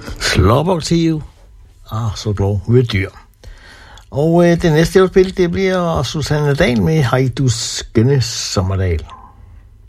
Slåboktiv. Så glad ved dyr. Og det næste, jeg vil spille, det bliver Susanne Dahl med Hej du skønne sommerdag.